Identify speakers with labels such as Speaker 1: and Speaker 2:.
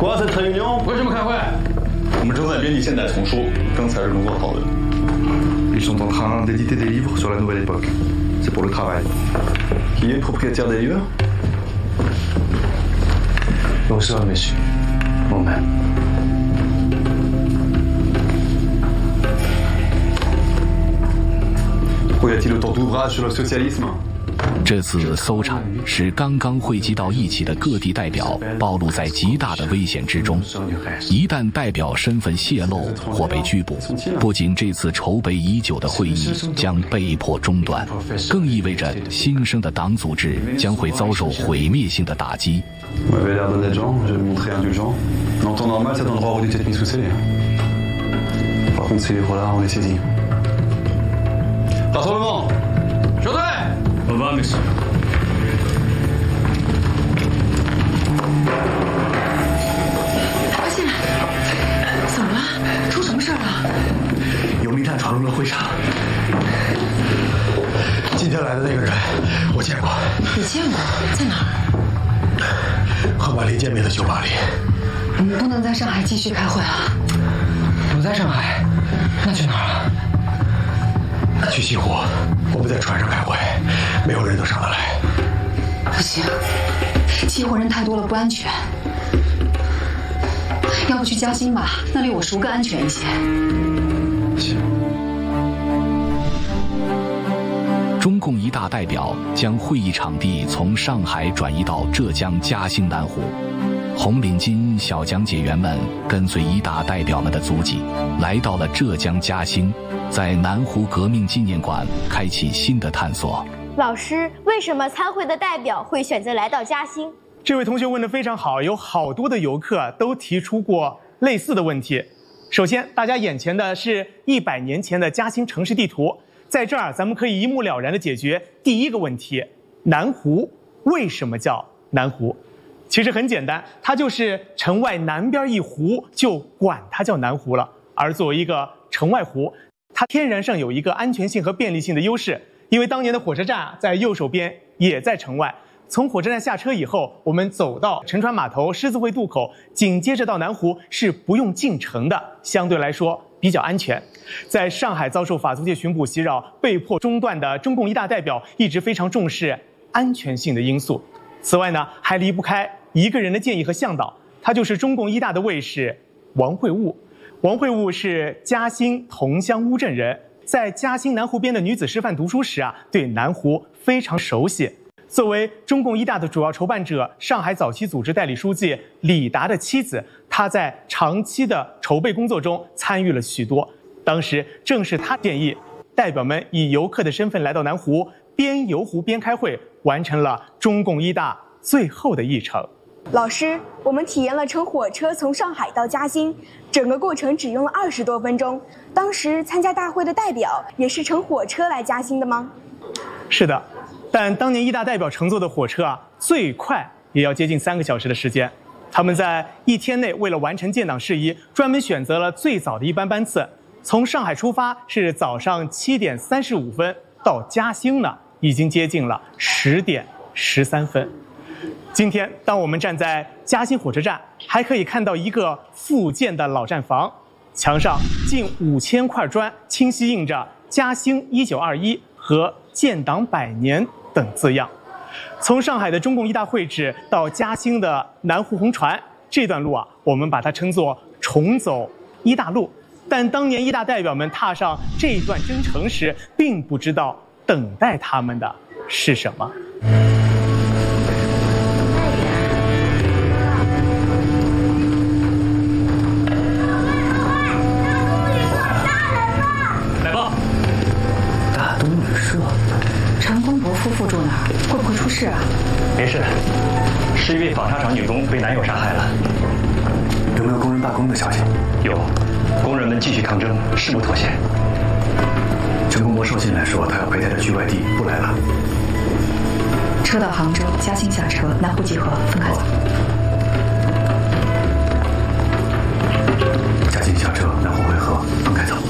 Speaker 1: Quoi cette réunion？
Speaker 2: 为什么开会？
Speaker 1: 我们正在编辑现代丛书，刚才是工作讨论。
Speaker 3: Ils sont en train d'éditer des livres sur la nouvelle époque. C'est pour le travail.
Speaker 1: Qui est le propriétaire des livres?
Speaker 4: Bonsoir, monsieur. Moi-même.
Speaker 1: Pourquoi y a-t-il autant d'ouvrages sur le socialisme？
Speaker 5: 这次搜查使刚刚汇集到一起的各地代表暴露在极大的危险之中，一旦代表身份泄露或被拘捕，不仅这次筹备已久的会议将被迫中断，更意味着新生的党组织将会遭受毁灭性的打击。
Speaker 1: Vous m'avez l'air d'honnête gens, je vais me montrer indulgent. Mais en temps normal, cet endroit aurait dû être mis sous scellé. Par contre, ces livres-là, on les saisit. Rassemblement!
Speaker 2: 收队。
Speaker 4: Au revoir, monsieur.
Speaker 6: 发现，怎么了？出什么事儿了？
Speaker 7: 有密探闯入了会场。今天来的那个人，我见过。
Speaker 6: 你见过？在哪儿？
Speaker 7: 和万林见面的酒吧里。
Speaker 6: 我们不能在上海继续开会了。
Speaker 4: 不在上海，那去哪儿了？
Speaker 7: 去西湖，我们在船上开会，没有人能上得来。
Speaker 6: 不行，西湖人太多了，不安全。要不去嘉兴吧，那离我叔更安全一些。
Speaker 7: 行。
Speaker 5: 中共一大代表将会议场地从上海转移到浙江嘉兴南湖。红领巾小讲解员们跟随一大代表们的足迹，来到了浙江嘉兴，在南湖革命纪念馆开启新的探索。
Speaker 8: 老师，为什么参会的代表会选择来到嘉兴？
Speaker 9: 这位同学问得非常好，有好多的游客都提出过类似的问题。首先，大家眼前的是100年前的嘉兴城市地图，在这儿咱们可以一目了然地解决第一个问题：南湖为什么叫南湖？其实很简单，它就是城外南边一湖，就管它叫南湖了。而作为一个城外湖，它天然上有一个安全性和便利性的优势，因为当年的火车站在右手边，也在城外。从火车站下车以后，我们走到沉船码头、狮子会渡口，紧接着到南湖是不用进城的，相对来说比较安全。在上海遭受法租界巡捕袭扰，被迫中断的中共一大代表一直非常重视安全性的因素。此外呢，还离不开一个人的建议和向导，他就是中共一大的卫士王会悟。王会悟是嘉兴桐乡乌镇人，在嘉兴南湖边的女子师范读书时对南湖非常熟悉。作为中共一大的主要筹办者，上海早期组织代理书记李达的妻子，她在长期的筹备工作中参与了许多。当时正是她建议代表们以游客的身份来到南湖，边游湖边开会，完成了中共一大最后的议程。
Speaker 10: 老师，我们体验了乘火车从上海到嘉兴，整个过程只用了20多分钟。当时参加大会的代表也是乘火车来嘉兴的吗？
Speaker 9: 是的，但当年一大代表乘坐的火车最快也要接近3个小时的时间。他们在1天内为了完成建党事宜，专门选择了最早的一班班次，从上海出发是早上7点35分，到嘉兴呢已经接近了10点13分。今天，当我们站在嘉兴火车站，还可以看到一个复建的老站房，墙上近5000块砖，清晰印着“嘉兴1921”和“建党100年”等字样。从上海的中共一大会址到嘉兴的南湖红船，这段路我们把它称作重走一大路。但当年一大代表们踏上这一段征程时，并不知道等待他们的是什么。
Speaker 6: 夫妇住哪儿？会不会出事啊？
Speaker 11: 没事，是一位纺纱厂女工被男友杀害了。
Speaker 7: 有没有工人罢工的消息？
Speaker 11: 有，工人们继续抗争，誓不妥协。
Speaker 7: 陈公博收信来说，他要陪太太去外地，不来了。
Speaker 6: 车到杭州，嘉兴下车，南湖集合，分开走。
Speaker 7: 嘉兴下车，南湖汇合，分开走。